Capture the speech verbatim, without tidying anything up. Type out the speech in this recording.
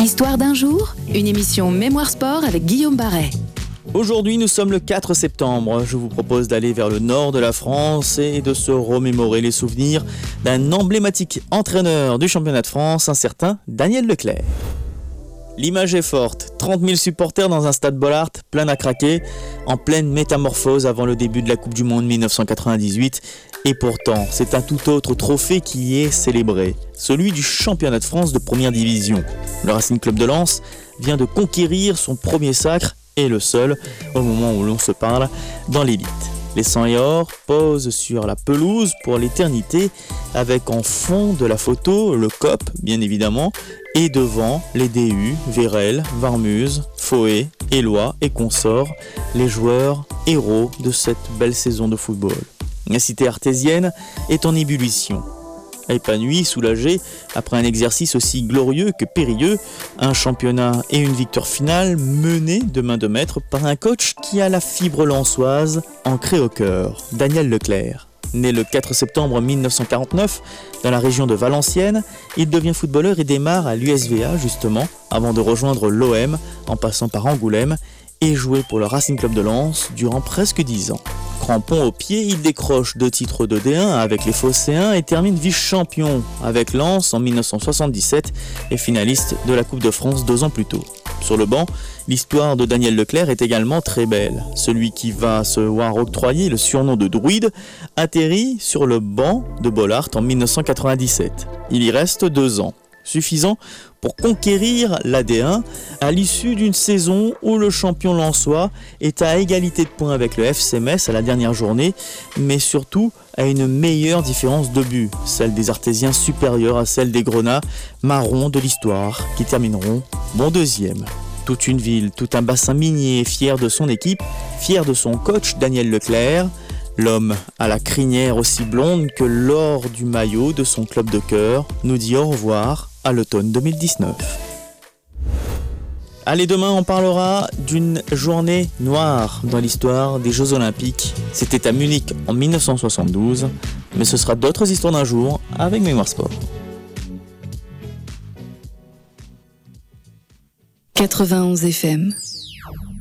Histoire d'un jour, une émission Mémoire Sport avec Guillaume Barret. Aujourd'hui, nous sommes le quatre septembre. Je vous propose d'aller vers le nord de la France et de se remémorer les souvenirs d'un emblématique entraîneur du championnat de France, un certain Daniel Leclerc. L'image est forte, trente mille supporters dans un stade Bollaert plein à craquer, en pleine métamorphose avant le début de la Coupe du Monde mille neuf cent quatre-vingt-dix-huit. Et pourtant, c'est un tout autre trophée qui est célébré, celui du championnat de France de première division. Le Racing Club de Lens vient de conquérir son premier sacre, et le seul, au moment où l'on se parle, dans l'élite. Les sang et or posent sur la pelouse pour l'éternité, avec en fond de la photo le C O P, bien évidemment, et devant les D U, Vérel, Varmuse, Foé, Éloi et consorts, les joueurs héros de cette belle saison de football. La cité artésienne est en ébullition. Épanoui, soulagé, après un exercice aussi glorieux que périlleux, un championnat et une victoire finale menés de main de maître par un coach qui a la fibre lensoise ancrée au cœur, Daniel Leclerc. Né le quatre septembre mille neuf cent quarante-neuf dans la région de Valenciennes, il devient footballeur et démarre à l'U S V A justement, avant de rejoindre l'O M en passant par Angoulême et jouer pour le Racing Club de Lens durant presque dix ans. Crampon au pied, il décroche deux titres de D un avec les Phocéens et termine vice-champion avec Lens en mille neuf cent soixante-dix-sept et finaliste de la Coupe de France deux ans plus tôt. Sur le banc, l'histoire de Daniel Leclerc est également très belle. Celui qui va se voir octroyer le surnom de druide atterrit sur le banc de Bollaert en mille neuf cent quatre-vingt-dix-sept. Il y reste deux ans, suffisant pour conquérir la D un à l'issue d'une saison où le champion lensois est à égalité de points avec le F C Metz à la dernière journée, mais surtout à une meilleure différence de but, celle des Artésiens supérieure à celle des Grenats marrons de l'histoire, qui termineront bon deuxième. Toute une ville, tout un bassin minier fier de son équipe, fier de son coach Daniel Leclerc, l'homme à la crinière aussi blonde que l'or du maillot de son club de cœur, nous dit au revoir à l'automne deux mille dix-neuf. Allez, demain on parlera d'une journée noire dans l'histoire des Jeux Olympiques. C'était à Munich en mille neuf cent soixante-douze, mais ce sera d'autres histoires d'un jour avec Mémoire Sport. quatre-vingt-onze F M